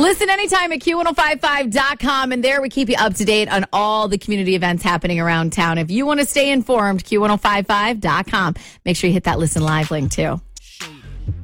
Listen anytime at Q1055.com, and there we keep you up to date on all the community events happening around town. If you want to stay informed, Q1055.com. Make sure you hit that listen live link too.